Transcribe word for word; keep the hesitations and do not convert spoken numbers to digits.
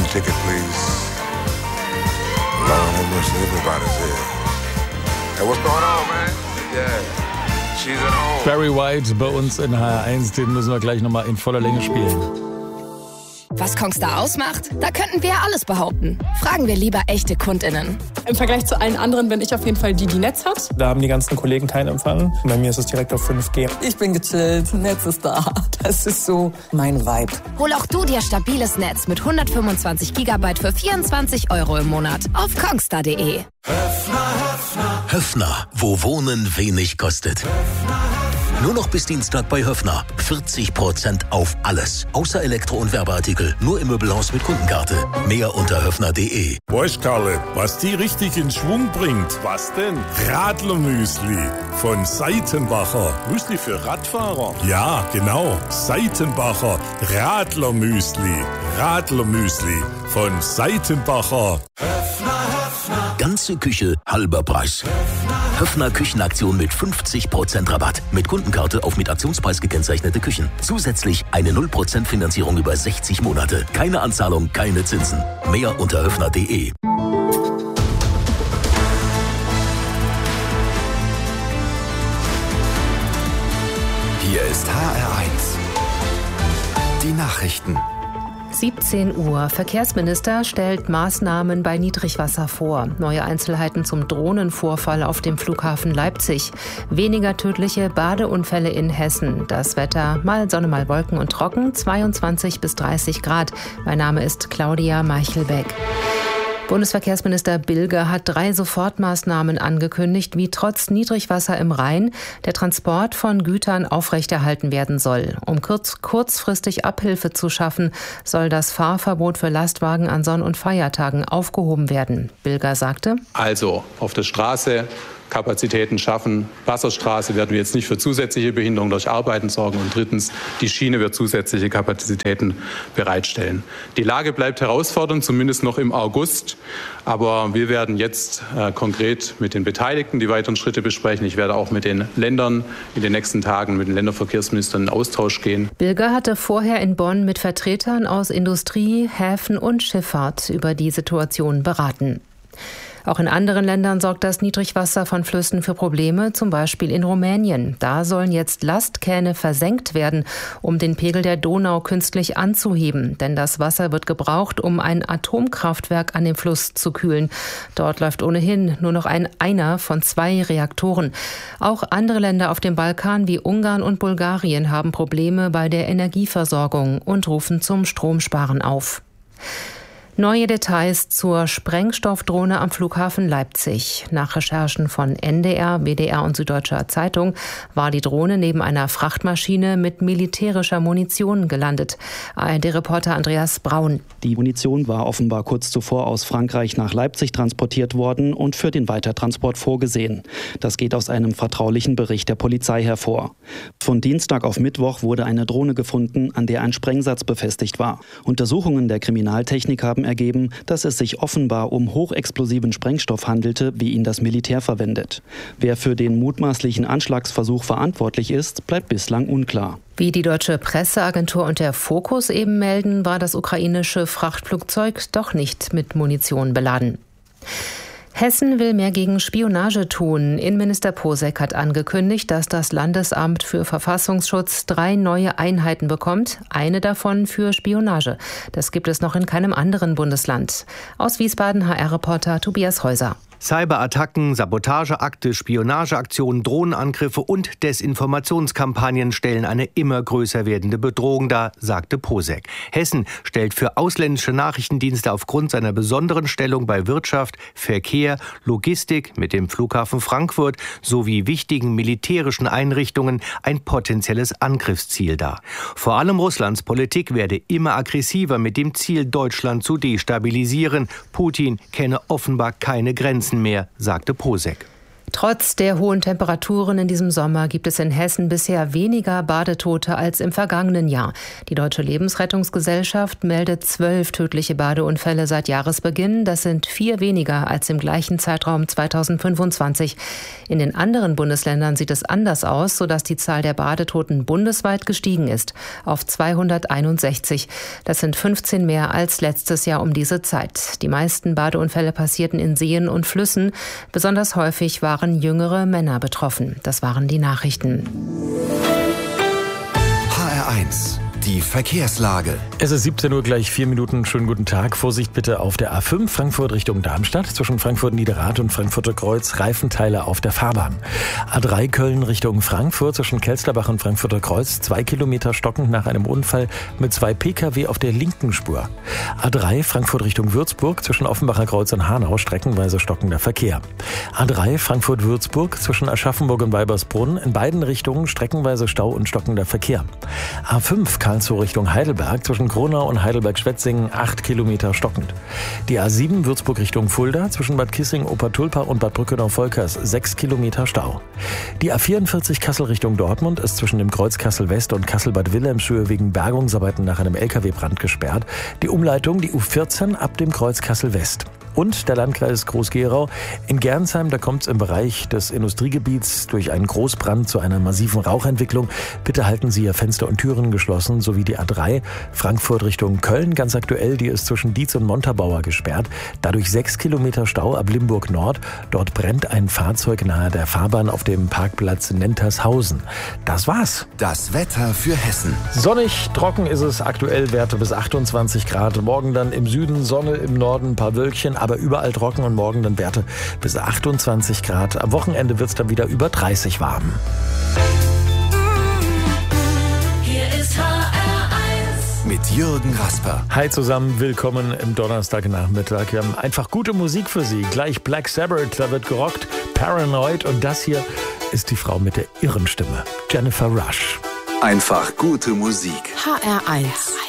ticket, please. Lord have mercy, everybody's here. Hey, what's going on, man? Yeah, she's at home. Barry White bei uns in H R eins, den müssen wir gleich nochmal in voller Länge spielen. Was Kongstar ausmacht? Da könnten wir alles behaupten. Fragen wir lieber echte KundInnen. Im Vergleich zu allen anderen bin ich auf jeden Fall die, die Netz hat. Da haben die ganzen Kollegen keinen Empfang. Bei mir ist es direkt auf fünf G. Ich bin gechillt, Netz ist da. Das ist so mein Vibe. Hol auch du dir stabiles Netz mit hundertfünfundzwanzig Gigabyte für vierundzwanzig Euro im Monat auf kongstar punkt de. Höfner, Höfner. Höfner, wo Wohnen wenig kostet. Nur noch bis Dienstag bei Höfner. vierzig Prozent auf alles. Außer Elektro- und Werbeartikel. Nur im Möbelhaus mit Kundenkarte. Mehr unter höfner punkt de. Weißt Karle, was die richtig in Schwung bringt? Was denn? Radlermüsli von Seitenbacher. Müsli für Radfahrer? Ja, genau. Seitenbacher Radlermüsli. Radlermüsli von Seitenbacher. Höfner, Höfner. Ganze Küche, halber Preis. Höfner, Höfner Küchenaktion mit fünfzig Prozent Rabatt. Mit Kundenkarte auf mit Aktionspreis gekennzeichnete Küchen. Zusätzlich eine null Prozent Finanzierung über sechzig Monate. Keine Anzahlung, keine Zinsen. Mehr unter höfner punkt de. Hier ist H R eins. Die Nachrichten. siebzehn Uhr. Verkehrsminister stellt Maßnahmen bei Niedrigwasser vor. Neue Einzelheiten zum Drohnenvorfall auf dem Flughafen Leipzig. Weniger tödliche Badeunfälle in Hessen. Das Wetter, mal Sonne, mal Wolken und trocken, zweiundzwanzig bis dreißig Grad. Mein Name ist Claudia Meichelbeck. Bundesverkehrsminister Bilger hat drei Sofortmaßnahmen angekündigt, wie trotz Niedrigwasser im Rhein der Transport von Gütern aufrechterhalten werden soll. Um kurz, kurzfristig Abhilfe zu schaffen, soll das Fahrverbot für Lastwagen an Sonn- und Feiertagen aufgehoben werden. Bilger sagte: Also auf der Straße Kapazitäten schaffen. Wasserstraße werden wir jetzt nicht für zusätzliche Behinderung durch Arbeiten sorgen. Und drittens, die Schiene wird zusätzliche Kapazitäten bereitstellen. Die Lage bleibt herausfordernd, zumindest noch im August. Aber wir werden jetzt äh, konkret mit den Beteiligten die weiteren Schritte besprechen. Ich werde auch mit den Ländern in den nächsten Tagen mit den Länderverkehrsministern in Austausch gehen. Bilger hatte vorher in Bonn mit Vertretern aus Industrie, Häfen und Schifffahrt über die Situation beraten. Auch in anderen Ländern sorgt das Niedrigwasser von Flüssen für Probleme, zum Beispiel in Rumänien. Da sollen jetzt Lastkähne versenkt werden, um den Pegel der Donau künstlich anzuheben. Denn das Wasser wird gebraucht, um ein Atomkraftwerk an dem Fluss zu kühlen. Dort läuft ohnehin nur noch ein einer von zwei Reaktoren. Auch andere Länder auf dem Balkan wie Ungarn und Bulgarien haben Probleme bei der Energieversorgung und rufen zum Stromsparen auf. Neue Details zur Sprengstoffdrohne am Flughafen Leipzig. Nach Recherchen von N D R, W D R und Süddeutscher Zeitung war die Drohne neben einer Frachtmaschine mit militärischer Munition gelandet. A R D-Reporter Andreas Braun. Die Munition war offenbar kurz zuvor aus Frankreich nach Leipzig transportiert worden und für den Weitertransport vorgesehen. Das geht aus einem vertraulichen Bericht der Polizei hervor. Von Dienstag auf Mittwoch wurde eine Drohne gefunden, an der ein Sprengsatz befestigt war. Untersuchungen der Kriminaltechnik haben ergeben, dass es sich offenbar um hochexplosiven Sprengstoff handelte, wie ihn das Militär verwendet. Wer für den mutmaßlichen Anschlagsversuch verantwortlich ist, bleibt bislang unklar. Wie die deutsche Presseagentur und der Fokus eben melden, war das ukrainische Frachtflugzeug doch nicht mit Munition beladen. Hessen will mehr gegen Spionage tun. Innenminister Posek hat angekündigt, dass das Landesamt für Verfassungsschutz drei neue Einheiten bekommt. Eine davon für Spionage. Das gibt es noch in keinem anderen Bundesland. Aus Wiesbaden H R-Reporter Tobias Häuser. Cyberattacken, Sabotageakte, Spionageaktionen, Drohnenangriffe und Desinformationskampagnen stellen eine immer größer werdende Bedrohung dar, sagte Posek. Hessen stellt für ausländische Nachrichtendienste aufgrund seiner besonderen Stellung bei Wirtschaft, Verkehr, Logistik mit dem Flughafen Frankfurt sowie wichtigen militärischen Einrichtungen ein potenzielles Angriffsziel dar. Vor allem Russlands Politik werde immer aggressiver mit dem Ziel, Deutschland zu destabilisieren. Putin kenne offenbar keine Grenzen mehr, sagte Posek. Trotz der hohen Temperaturen in diesem Sommer gibt es in Hessen bisher weniger Badetote als im vergangenen Jahr. Die Deutsche Lebensrettungsgesellschaft meldet zwölf tödliche Badeunfälle seit Jahresbeginn. Das sind vier weniger als im gleichen Zeitraum zweitausendfünfundzwanzig. In den anderen Bundesländern sieht es anders aus, sodass die Zahl der Badetoten bundesweit gestiegen ist auf zweihunderteinundsechzig. Das sind fünfzehn mehr als letztes Jahr um diese Zeit. Die meisten Badeunfälle passierten in Seen und Flüssen. Besonders häufig waren jüngere Männer betroffen. Das waren die Nachrichten. H R eins. Die Verkehrslage. Es ist siebzehn Uhr, gleich vier Minuten. Schönen guten Tag. Vorsicht bitte auf der A fünf Frankfurt Richtung Darmstadt. Zwischen Frankfurt-Niederrad und Frankfurter Kreuz Reifenteile auf der Fahrbahn. A drei Köln Richtung Frankfurt zwischen Kelsterbach und Frankfurter Kreuz. Zwei Kilometer stockend nach einem Unfall mit zwei Pkw auf der linken Spur. A drei Frankfurt Richtung Würzburg zwischen Offenbacher Kreuz und Hanau streckenweise stockender Verkehr. A drei Frankfurt-Würzburg zwischen Aschaffenburg und Weibersbrunn in beiden Richtungen streckenweise Stau und stockender Verkehr. A fünf Karlsruhe Richtung Heidelberg zwischen Kronau und Heidelberg-Schwetzingen acht Kilometer stockend. Die A sieben Würzburg Richtung Fulda zwischen Bad Kissing, Obertulpa und Bad Brückenau-Volkers sechs Kilometer Stau. Die A vierundvierzig Kassel Richtung Dortmund ist zwischen dem Kreuz Kassel-West und Kassel-Bad Wilhelmshöhe wegen Bergungsarbeiten nach einem L K W-Brand gesperrt. Die Umleitung die U vierzehn ab dem Kreuz Kassel-West. Und der Landkreis Groß-Gerau. In Gernsheim, da kommt es im Bereich des Industriegebiets durch einen Großbrand zu einer massiven Rauchentwicklung. Bitte halten Sie Ihr Fenster und Türen geschlossen, sowie die A drei Frankfurt Richtung Köln. Ganz aktuell, die ist zwischen Dietz und Montabaur gesperrt. Dadurch sechs Kilometer Stau ab Limburg Nord. Dort brennt ein Fahrzeug nahe der Fahrbahn auf dem Parkplatz Nentershausen. Das war's. Das Wetter für Hessen. Sonnig, trocken ist es aktuell, Werte bis achtundzwanzig Grad. Morgen dann im Süden Sonne, im Norden ein paar Wölkchen, aber überall trocken und morgen dann Werte bis achtundzwanzig Grad. Am Wochenende wird es dann wieder über dreißig warm. Hier ist H R eins mit Jürgen Rasper. Hi zusammen, willkommen im Donnerstagnachmittag. Wir haben einfach gute Musik für Sie. Gleich Black Sabbath, da wird gerockt, Paranoid, und das hier ist die Frau mit der irren Stimme, Jennifer Rush. Einfach gute Musik. H R eins.